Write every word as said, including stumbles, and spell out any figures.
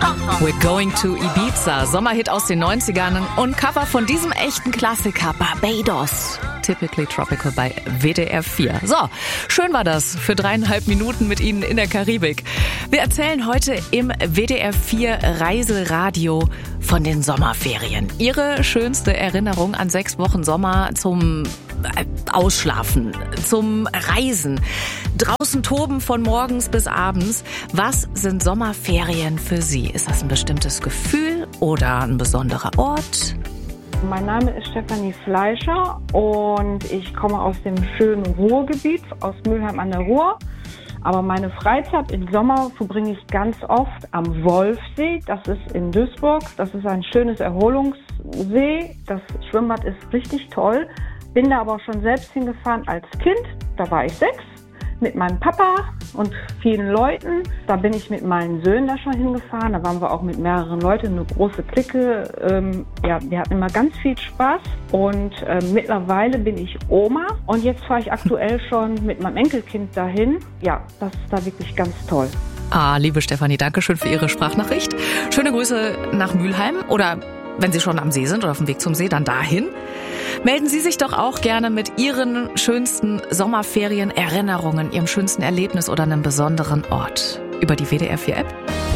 We're Going to Ibiza, Sommerhit aus den neunzigern und Cover von diesem echten Klassiker Barbados. Typically Tropical bei W D R vier. So, schön war das für dreieinhalb Minuten mit Ihnen in der Karibik. Wir erzählen heute im W D R vier Reiseradio von den Sommerferien. Ihre schönste Erinnerung an sechs Wochen Sommer zum Ausschlafen, zum Reisen, draußen toben von morgens bis abends. Was sind Sommerferien für Sie? Ist das ein bestimmtes Gefühl oder ein besonderer Ort? Mein Name ist Stefanie Fleischer und ich komme aus dem schönen Ruhrgebiet, aus Mülheim an der Ruhr. Aber meine Freizeit im Sommer verbringe ich ganz oft am Wolfsee. Das ist in Duisburg. Das ist ein schönes Erholungssee. Das Schwimmbad ist richtig toll. Bin da aber auch schon selbst hingefahren als Kind. Da war ich sechs mit meinem Papa und vielen Leuten. Da bin ich mit meinen Söhnen da schon hingefahren. Da waren wir auch mit mehreren Leuten, eine große Clique. Ähm, ja, wir hatten immer ganz viel Spaß. Und äh, mittlerweile bin ich Oma. Und jetzt fahre ich aktuell schon mit meinem Enkelkind dahin. Ja, das ist da wirklich ganz toll. Ah, liebe Stefanie, danke schön für Ihre Sprachnachricht. Schöne Grüße nach Mülheim oder wenn Sie schon am See sind oder auf dem Weg zum See, dann dahin. Melden Sie sich doch auch gerne mit Ihren schönsten Sommerferien-Erinnerungen, Ihrem schönsten Erlebnis oder einem besonderen Ort über die W D R vier App.